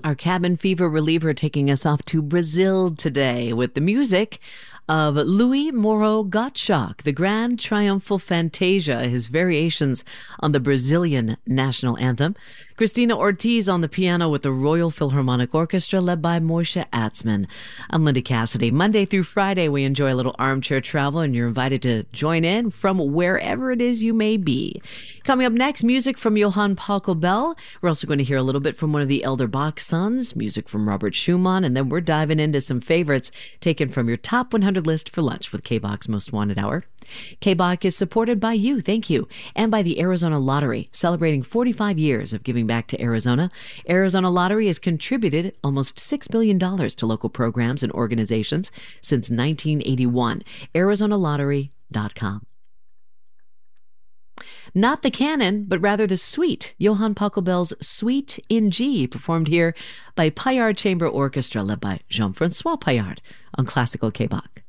Our cabin fever reliever taking us off to Brazil today with the music of Louis Moreau Gottschalk, the Grand Triumphal Fantasia, his variations on the Brazilian national anthem. Christina Ortiz on the piano with the Royal Philharmonic Orchestra led by Moshe Atzman. I'm Linda Cassidy. Monday through Friday, we enjoy a little armchair travel, and you're invited to join in from wherever it is you may be. Coming up next, music from Johann Pachelbel. We're also going to hear a little bit from one of the elder Bach sons, music from Robert Schumann, and then we're diving into some favorites taken from your top 100 list for lunch with K-Bach's Most Wanted Hour. K-Bach is supported by you, thank you, and by the Arizona Lottery, celebrating 45 years of giving back to Arizona. Arizona Lottery has contributed almost $6 billion to local programs and organizations since 1981. ArizonaLottery.com. Not the canon, but rather the suite. Johann Pachelbel's Suite in G, performed here by Payard Chamber Orchestra, led by Jean-Francois Payard on Classical K-Bach.